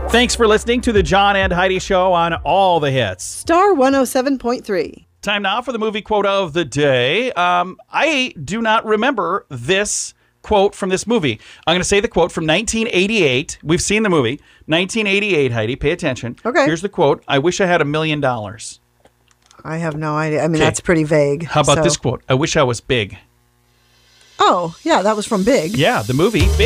Thanks for listening to the John and Heidi Show on All the Hits. Star 107.3. Time now for the movie quote of the day. I do not remember this quote from this movie. I'm going to say the quote from 1988. We've seen the movie. 1988, Heidi. Pay attention. Okay. Here's the quote. I wish I had $1 million. I have no idea. I mean, that's pretty vague. How about this quote? I wish I was big. Oh, yeah, that was from Big. Yeah, the movie Big.